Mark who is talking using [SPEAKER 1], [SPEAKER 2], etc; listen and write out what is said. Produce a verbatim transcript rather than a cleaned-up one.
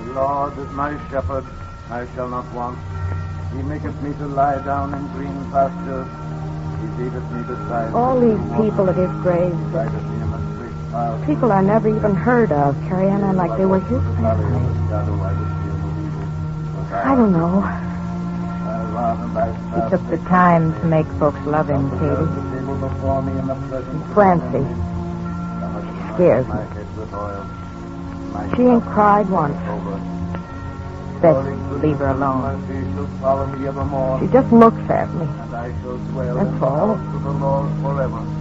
[SPEAKER 1] The Lord is my shepherd, I shall not want. He maketh me to lie down in green pastures. He leadeth me beside
[SPEAKER 2] All these people at his grave, people I never even heard of, carrying on like they were his family. I don't know.
[SPEAKER 3] He took the time to make folks love him, Katie.
[SPEAKER 2] And Francie, she scares me. She ain't cried once.
[SPEAKER 3] Best leave her alone.
[SPEAKER 2] She just looks at me. That's all.